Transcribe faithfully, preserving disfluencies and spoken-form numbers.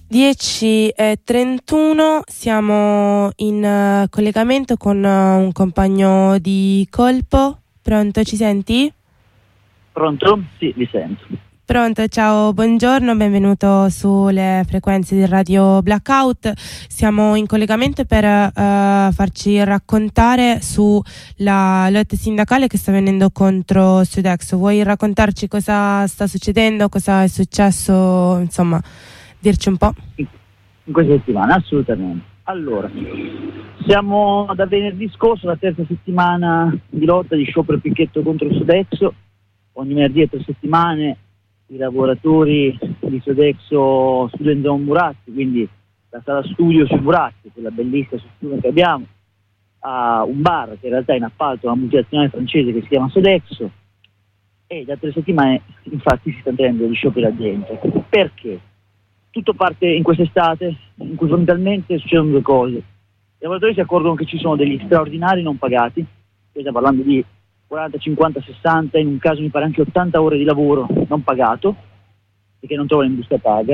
dieci e trentuno, siamo in uh, collegamento con uh, un compagno di colpo. Pronto, ci senti? Pronto? Sì, vi sento. Pronto, ciao, buongiorno, benvenuto sulle frequenze di Radio Blackout. Siamo in collegamento per uh, farci raccontare sulla lotta sindacale che sta avvenendo contro Sodexo. Vuoi raccontarci cosa sta succedendo, cosa è successo, insomma, dirci un po'? In questa settimana, assolutamente. Allora, siamo da venerdì scorso, la terza settimana di lotta di sciopero e picchetto contro Sodexo. Ogni venerdì e tre settimane i lavoratori di Sodexo studiano in zona Muratti, quindi la sala studio sui Muratti, quella bellissima struttura che abbiamo, a un bar che in realtà è in appalto a una multinazionale francese che si chiama Sodexo, e da tre settimane infatti si sta tenendo gli scioperi là dentro. Perché? Tutto parte in quest'estate, in cui fondamentalmente succedono due cose. I lavoratori si accorgono che ci sono degli straordinari non pagati, stiamo parlando di quaranta, cinquanta, sessanta, in un caso mi pare anche ottanta ore di lavoro non pagato, perché non trovano in busta paga,